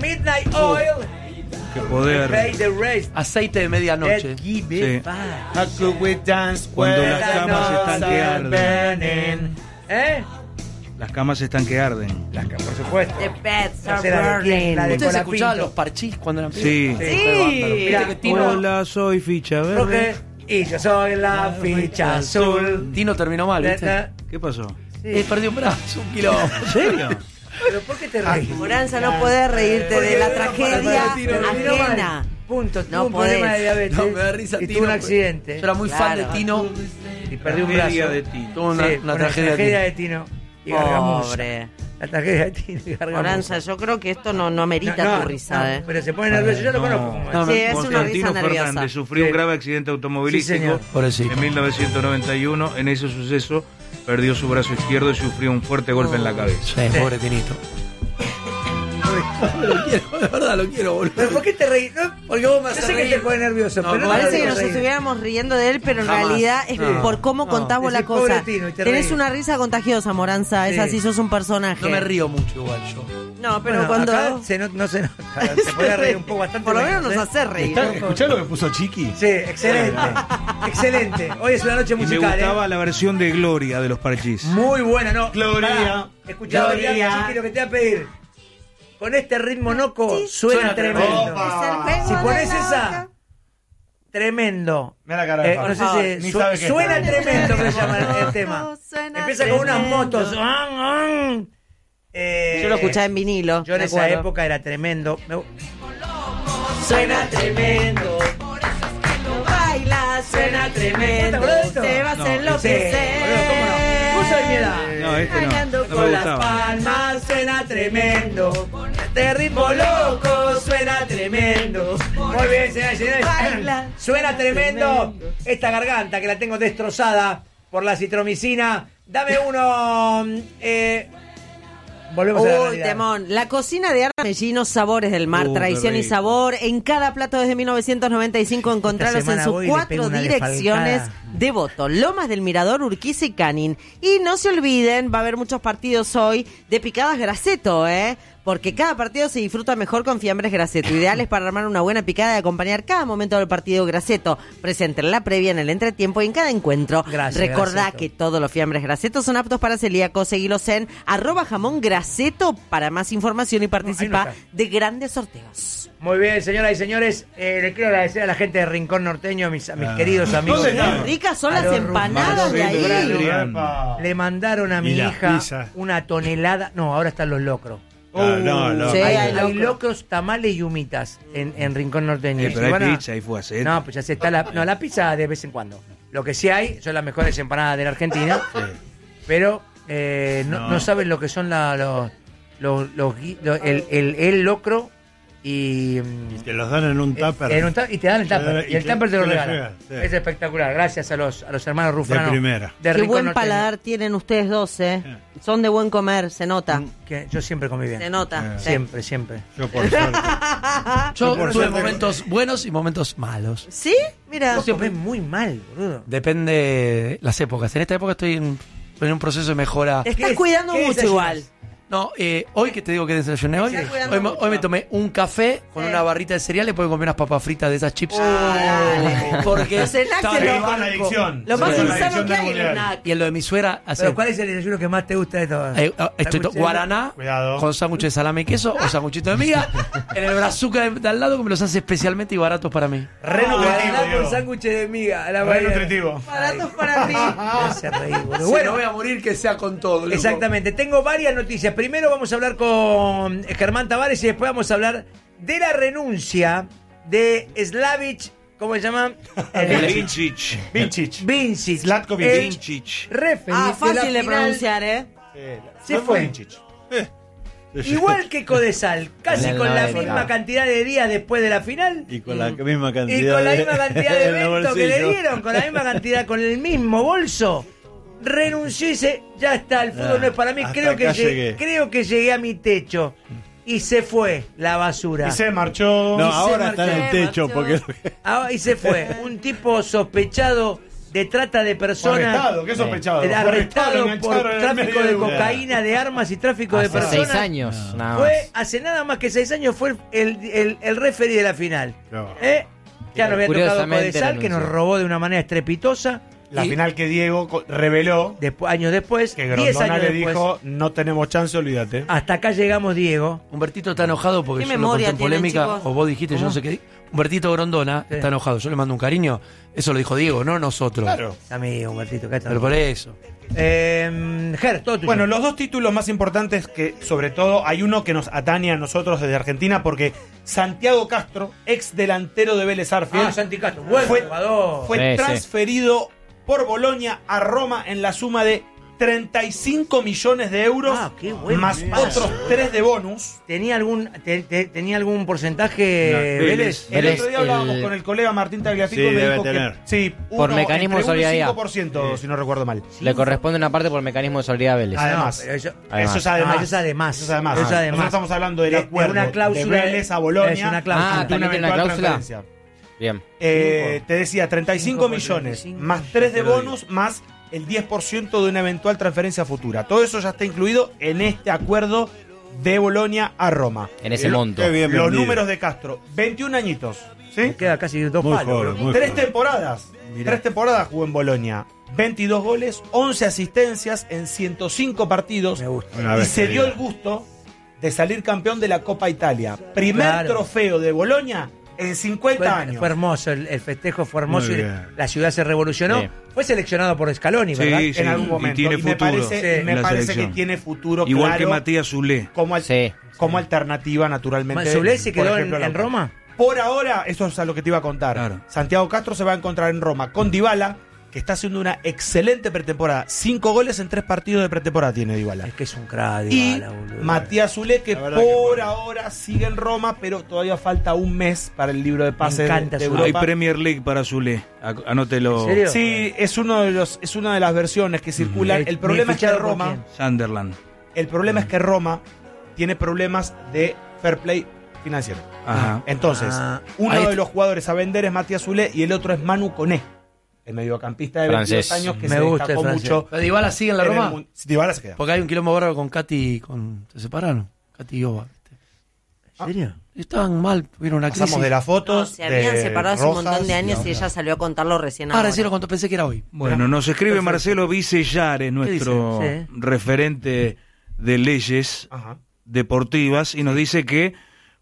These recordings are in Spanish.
Midnight Oil. Qué poder. Pay the rest. Aceite de medianoche. Let's give it Sí. back. How could we dance Cuando when las the camas están notes que are arden. burning? ¿Eh? Las camas están que arden. Por supuesto. The beds No are sé la de quién, burning. la de ¿Ustedes Colapinto. escuchaban los parchís cuando eran pibes? Sí. Sí. Mira, que Tino- Hola, soy Ficha Verde. Roque, y yo soy la ficha azul. Tino terminó mal, ¿viste? ¿Qué pasó? Perdió un brazo, un kilómetro. ¿En serio? ¿Pero por qué te reís? Moranza, no podés reírte de la tragedia Tino ajena. Punto. No Tuvo un problema podés. de diabetes. No, me da risa y Tino. tuvo un accidente. Yo era muy fan de Claro. Tino. Y perdió un brazo. Tragedia de Tino. Tuvo una Sí, tragedia de de Tino. Y Gargamusa. Pobre. La tragedia de Tino y Gargamusa. Moranza, yo creo que esto no amerita tu risa, ¿eh? Pero se pone nervioso. Yo lo conozco. como No, es. Sí, es una Constantino risa nerviosa. Fernández sufrió Sí. un grave accidente Sí, automovilístico señor. Pobrecito. en 1991. En ese suceso perdió su brazo izquierdo y sufrió un fuerte golpe en la cabeza. Sí, pobre Tinito. Lo quiero, de verdad lo quiero, boludo. ¿Pero por qué te reís? No, Porque vos me yo haces sé que reír. te pone nervioso, No, pero no parece Parece te que hagas nos reír. estuviéramos riendo de él, pero en Jamás. realidad es No. por cómo contás vos la Decís, pobre cosa. Tino, y te Tenés reís. una risa contagiosa, Moranza. Es Sí. así, sos un personaje. No me río mucho igual yo. No, pero Bueno, cuando. acá no se nota. Se puede reír un poco bastante. Por lo menos nos ¿eh? hace reír. ¿Escuchá lo que puso Chiqui? Sí, excelente. Excelente. Hoy es una noche Y me musical. gustaba la versión de Gloria de los Parchís. Muy buena, ¿no? Gloria. Escuchá, Gloria. Chiqui, lo que te voy a pedir. Con este ritmo noco suena tremendo. Opa. Si pones esa, tremendo. Mira la cara de No Pablo. sé si Ni sabe qué suena es. tremendo que se llama el tema. Suena Empieza con unas tremendo. motos. Yo lo escuchaba en vinilo. Yo en me esa acuerdo. época era tremendo. Suena tremendo. Baila, suena tremendo. ¿Te acuerdas de esto? Te vas a No, enloquecer. boludo, ¿cómo no? Vos sabés mi edad. No, este no. Bailando No me Con las gustaba. palmas suena tremendo. Este ritmo loco suena tremendo. Muy bien, señoras y señores. Baila. Suena tremendo. Esta garganta que la tengo destrozada por la citromicina. Dame uno. Volvemos a la Uy, realidad. temón. La cocina de Ana Mellino, sabores del mar, Qué tradición y rico. sabor. En cada plato desde 1995 encontrarlos en semana sus voy y le pego 4 una direcciones: desfalcada. Devoto, Lomas del Mirador, Urquiza y Canin. Y no se olviden, va a haber muchos partidos hoy de picadas Graceto, porque cada partido se disfruta mejor con fiambres Graceto, ideales para armar una buena picada y acompañar cada momento del partido Graceto, presente en la previa, en el entretiempo y en cada encuentro. Gracias, Recordá Graceto. que todos los fiambres Graceto son aptos para celíacos. Seguilos en @jamongraceto para más información y participa No, ahí no está. de grandes sorteos. Muy bien, señoras y señores. Le quiero agradecer a la gente de Rincón Norteño, a mis queridos amigos. ¿Dónde está? Qué ricas son A las los empanadas de Marcelo ahí. Brano. Epa. Le mandaron a mi Y la hija pizza. una tonelada. No, ahora están los locros. No. Sí, hay, hay hay locro. locros, tamales y humitas en Rincón Norteño. Pero Si hay van a- pizza y fue hace. No, pues ya se está la pizza de vez en cuando. Lo que sí hay son las mejores empanadas de la Argentina. Pero no saben lo que son el locro y Te los dan en un tupper. y te dan el tupper. Y el tupper te lo te lo regalan. llevan, sí. Es espectacular. Gracias a los hermanos Rufrano. De primera. De Qué Rincón buen Norteño. paladar tienen ustedes dos, Son de buen comer, se nota. Que yo siempre comí bien. Se nota. sí. Siempre, siempre. Yo por suerte. Yo por tuve suerte- momentos buenos y momentos malos. ¿Sí? Mira. Vos comés muy mal, boludo. Depende de las épocas. En esta época estoy en un proceso de mejora. Te estás ¿Qué- cuidando qué mucho desayunas? igual. No, hoy que te digo que desayuné hoy, Estás cuidando hoy, mucho. hoy me tomé un café con Sí. una barrita de cereal y puedo comer unas papas fritas de esas chips. dale. Porque Los snacks estaba se en lo- el Con la banco. adicción. Lo más Con la insano adicción que del hay es el mundial. snack. Y en lo de mi suegra hace Pero ¿cuál es el desayuno que más te gusta de todas? guaraná Cuidado. con sándwich de salame y queso o sándwichito de miga en el brazuca de al lado que me los hace especialmente y baratos para mí. Re nutritivo, Con Diego. sándwich de miga. A la Re mañana. nutritivo. Baratos para mí. Me hace reír, boludo. Si no Bueno, voy a morir que sea con todo. loco. exactamente. Tengo varias noticias. Primero vamos a hablar con Germán Tavares y después vamos a hablar de la renuncia de Slavic. ¿Cómo se llama? Vincic. Vincic. Zlatkovic. El Vincic. referee Ah, fácil la de final. pronunciar, Se fue. Igual que Codesal, casi En con la la época. misma cantidad de días después de la final. Y con la misma cantidad Y con la misma cantidad de en el eventos que le bolsillo. dieron, con la misma cantidad, con el mismo bolso, renunció y dice, ya está, el fútbol no es para mí, hasta creo que, acá llegué. creo que llegué a mi techo. Y se fue la basura. Y se marchó. Y No, se ahora está en el marchó. techo porque Y se fue. Un tipo sospechado de trata de personas. Arrestado, ¿qué sospechaba? Fue Arrestado lo por engancharon en el tráfico medio de una- cocaína, de armas y tráfico de Hace personas. 6 años, nada más. Fue hace nada más que 6 años fue el referee de la final. No. Ya nos había tocado Curiosamente Codesal, que nos renunció. robó de una manera estrepitosa. La Y final que Diego reveló años después, que 10 Grondona años le después, dijo, no tenemos chance, olvídate. hasta acá llegamos, Diego. Humbertito está enojado porque ¿Qué yo lo memoria conté en tienen, polémica, chicos? o vos dijiste, yo no sé qué. Humbertito Grondona Sí. está enojado. Yo le mando un cariño. Eso lo dijo Diego, no nosotros. Claro. Amigo, Humbertito, acá está. Pero por eso. Ger, todo tuyo. Bueno, los dos títulos más importantes que, sobre todo, hay uno que nos atañe a nosotros desde Argentina, porque Santiago Castro, ex delantero de Vélez Arfield, Santi Castro, buen fue, jugador. fue Sí, sí. transferido por Bolonia a Roma en la suma de 35 millones de euros, Ah, qué buen más paso. otros 3 de bonus. ¿Tenía algún porcentaje No, Vélez? El Vélez, otro día hablábamos el- con el colega Martín Tagliafico Sí, y me debe dijo tener. que sí, Por mecanismo de entre 1 y solidaridad. 5%, si no recuerdo mal. Le corresponde una parte por mecanismo de solidaridad a Vélez. Además, No, pero eso- eso es además. eso es además. Eso es además. Eso es además. Nosotros estamos hablando del De acuerdo una cláusula de Vélez a Bolonia. es una cláusula. Ah, ¿también tiene una eventual cláusula? transferencia. Bien. Te decía, 35 5 por millones, 35, más 3 de te lo bonus, más el 10% de una eventual transferencia futura. Todo eso ya está incluido en este acuerdo de Bolonia a Roma. En ese monto. Qué bien Los vendido. números de Castro, 21 añitos, ¿sí? Me queda casi 2 Muy palos. joven, bro. muy 3 joven. temporadas. Mirá. 3 temporadas jugó en Bolonia. 22 goles, 11 asistencias en 105 partidos. Me gusta. Una Y vez se dio querida. el gusto de salir campeón de la Copa Italia. Primer Claro. trofeo de Bolonia en 50 años. Fue hermoso, el festejo fue hermoso Muy y bien. la ciudad se revolucionó. Sí. Fue seleccionado por Scaloni, ¿verdad? Sí, En algún momento. y tiene me futuro parece, Sí. me en la parece que selección. tiene futuro, Igual claro, que Matías Zulé. como, Sí. como alternativa, naturalmente. ¿Manzulé se por quedó ejemplo, en la- Roma? Por ahora, eso es a lo que te iba a contar. Claro. Santiago Castro se va a encontrar en Roma con Dybala, que está haciendo una excelente pretemporada. 5 goles en 3 partidos de pretemporada tiene Dybala. Es que es un crack, Y Dybala, boludo. Matías Zulé, que La verdad que por bueno. ahora sigue en Roma, pero todavía falta un mes para el libro de pases encanta de Zulé. Hay Europa. Premier League para Zulé. Anótelo. ¿En serio? Sí, es una de las versiones que circulan. El problema es que ¿Fichado por Roma, quién? Sunderland. el problema es que Roma tiene problemas de fair play financiero. Ajá. Entonces, Ah, uno ahí de está. los jugadores a vender es Matías Zulé y el otro es Manu Koné, el mediocampista de 22 Francés. años que Me se gusta destacó el francés. mucho. ¿Pero Dybala sigue en la en el Roma? mun- Dybala se queda. Porque hay un quilombo bárbaro con Katy. ¿Se separaron? Katy y Oba. ¿En serio? Estaban mal, tuvieron una crisis. Pasamos de las No, fotos. se habían de separado hace un Rojas montón de años y ahora. ella salió a contarlo recién Ah, ahora. recién lo contó, pensé que era hoy. Bueno, nos escribe Perfecto. Marcelo Vicellares, nuestro dice? Sí. referente de leyes Ajá. deportivas, y nos dice que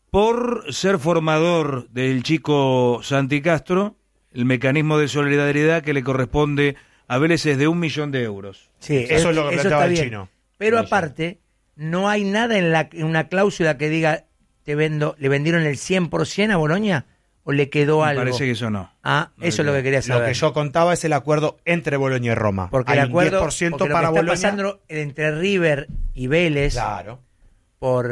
por ser formador del chico Santi Castro, el mecanismo de solidaridad que le corresponde a Vélez es de 1 millón de euros. Sí, Eso es lo que planteaba está el bien. chino. Pero Eso. aparte, no hay nada en una cláusula que diga, ¿le vendieron el 100% a Boloña o le quedó Me algo? parece que eso no. Ah, eso es lo que quería saber. Lo que yo contaba es el acuerdo entre Boloña y Roma. Porque Hay el un acuerdo, 10% porque lo para que está Boloña. pasando entre River y Vélez Claro, por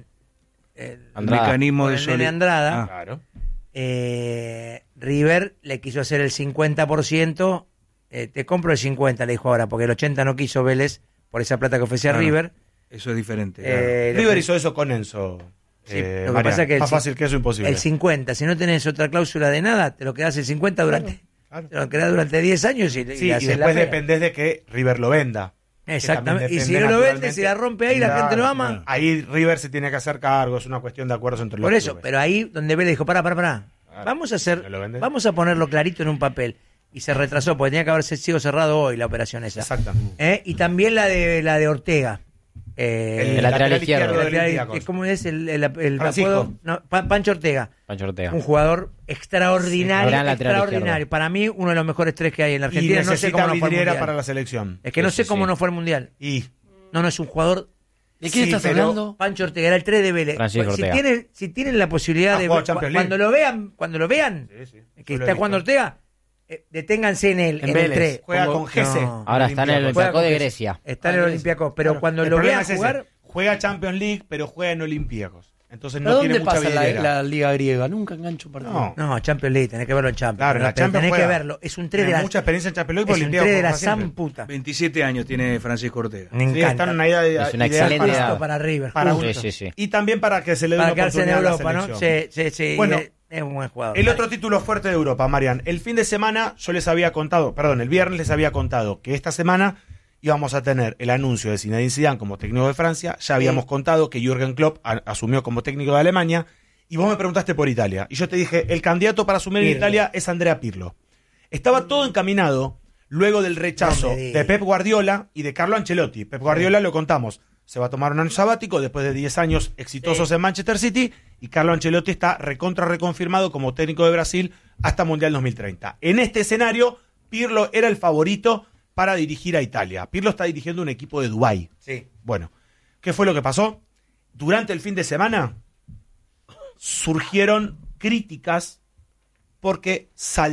Andrada. Mecanismo por de el nene solidaridad. Andrada, claro. River le quiso hacer el 50%, te compro el 50, le dijo ahora, porque el 80 no quiso Vélez por esa plata que ofrecía Claro. River. Eso es diferente. claro. River hizo eso con Enzo. Sí, lo que Mariano. pasa es que el más ci- fácil que eso imposible. El 50, si no tenés otra cláusula de nada, te lo quedás el 50 durante, Claro. te lo quedás durante 10 años y, Sí, y haces la después fea. dependés de que River lo venda. Que Exactamente. también Y si depende no lo vende, naturalmente. si la rompe ahí, la Claro, gente lo ama. claro. Ahí River se tiene que hacer cargo, es una cuestión de acuerdos entre los Por eso, clubes. pero ahí donde Vélez dijo, pará. Claro. Vamos a hacer, ¿Me lo vende? vamos a ponerlo clarito en un papel. Y se retrasó, porque tenía que haberse sido cerrado hoy la operación esa. Exacto. Y también la de Ortega. El lateral izquierdo del lateral- Olympiacos. ¿Cómo es el Francisco. apodo? No, Pancho Ortega. Pancho Ortega. Un jugador extraordinario, Gran lateral extraordinario. izquierdo. Para mí, uno de los mejores 3 que hay en la Y Argentina. No sé necesita cómo no fue al vidriera mundial. para la selección. Es que no sé Eso cómo sí. no fue al mundial. Y No, es un jugador. ¿De quién Sí, estás pero- hablando? Pancho Ortega era el 3 de Vélez. Francisco Si Ortega. tienen la posibilidad Ha de jugado Champions League. cuando lo vean, Sí, sí. que Yo lo está he jugando visto. Ortega, deténganse en el Vélez. 3. Juega Pongo- con Gese. No. Ahora está en el Olympiacos. Olympiacos de con- Grecia. Está en el Olympiacos, pero Claro. cuando El lo problema vean es ese. jugar, Juega Champions League, pero juega en Olympiacos. Entonces ¿Pero no dónde tiene mucha pasa vidriera. la liga griega? Nunca engancho un partido. No. no, Champions League, tenés que verlo en Champions. Claro, en la Pero Champions tenés que juega. verlo. Es un 3 de Tiene la mucha experiencia en Champions League, es pero un 3 Olympiacos de la juega siempre. san puta. 27 años tiene Francisco Ortega. Me Sí, encanta. está en una idea Es una ideal excelente para- edad. para River. para justo. un- Sí, sí, sí. Y también para que se le dé Para una quedarse en oportunidad a la Europa, ¿no? selección. Sí. Bueno, Es un buen jugador. El otro título fuerte de Europa, Marian. El fin de semana yo les había contado, perdón, el viernes les había contado que esta semana íbamos a tener el anuncio de Zinedine Zidane como técnico de Francia. Ya habíamos contado que Jürgen Klopp asumió como técnico de Alemania. Y vos me preguntaste por Italia. Y yo te dije, el candidato para asumir en Italia es Andrea Pirlo. Estaba todo encaminado luego del rechazo de Pep Guardiola y de Carlo Ancelotti. Pep Guardiola, lo contamos, se va a tomar un año sabático después de 10 años exitosos en Manchester City, y Carlo Ancelotti está reconfirmado como técnico de Brasil hasta Mundial 2030. En este escenario, Pirlo era el favorito para dirigir a Italia. Pirlo está dirigiendo un equipo de Dubái. Sí. Bueno, ¿qué fue lo que pasó? Durante el fin de semana surgieron críticas porque